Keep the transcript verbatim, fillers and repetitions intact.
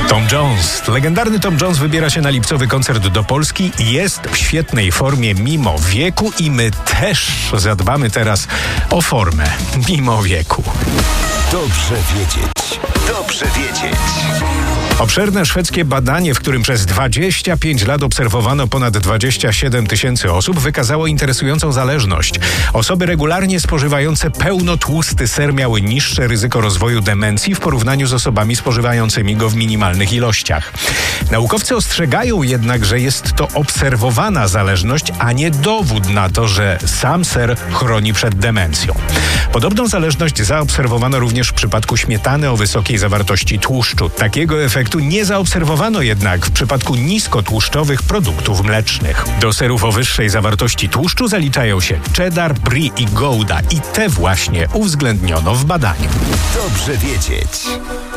Tom Jones. Legendarny Tom Jones wybiera się na lipcowy koncert do Polski i jest w świetnej formie mimo wieku i my też zadbamy teraz o formę mimo wieku. Dobrze wiedzieć. Dobrze wiedzieć. Obszerne szwedzkie badanie, w którym przez dwadzieścia pięć lat obserwowano ponad dwadzieścia siedem tysięcy osób, wykazało interesującą zależność. Osoby regularnie spożywające pełnotłusty ser miały niższe ryzyko rozwoju demencji w porównaniu z osobami spożywającymi go w minimalnych ilościach. Naukowcy ostrzegają jednak, że jest to obserwowana zależność, a nie dowód na to, że sam ser chroni przed demencją. Podobną zależność zaobserwowano również w przypadku śmietany o wysokiej zawartości tłuszczu. Takiego efektu nie zaobserwowano jednak w przypadku niskotłuszczowych produktów mlecznych. Do serów o wyższej zawartości tłuszczu zaliczają się cheddar, brie i gouda i te właśnie uwzględniono w badaniu. Dobrze wiedzieć.